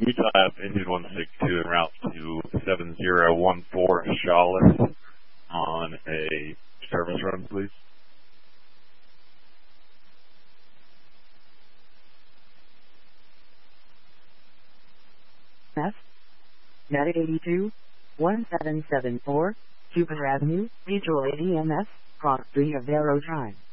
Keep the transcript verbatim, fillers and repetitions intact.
Utah F engine one sixty-two en route to seven zero one four Chalice on a service run, please. F. Medic eighty-two, one seven seven four, Jupiter Avenue, Visual A D M S, Cross three of Vero Drive.